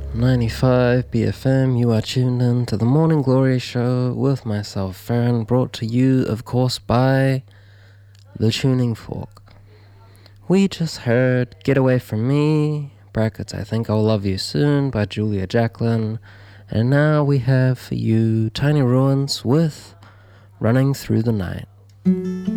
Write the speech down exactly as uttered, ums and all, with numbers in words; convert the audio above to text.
ninety-five B F M, you are tuned in to the Morning Glory Show with myself, Farron, brought to you, of course, by The Tuning Fork. We just heard Get Away From Me, brackets I Think I'll Love You Soon by Julia Jacklin, and now we have for you Tiny Ruins with Running Through the Night.